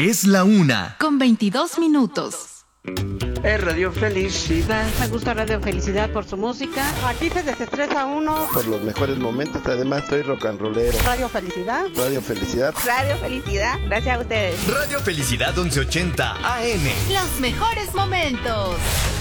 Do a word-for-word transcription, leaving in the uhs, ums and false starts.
Es la una. Con veintidós minutos. Es Radio Felicidad. Me gusta Radio Felicidad por su música. Aquí se desestresa uno. Por los mejores momentos, además soy rock and rollero. Radio Felicidad. Radio Felicidad. Radio Felicidad, gracias a ustedes. Radio Felicidad once ochenta A M. Los mejores momentos.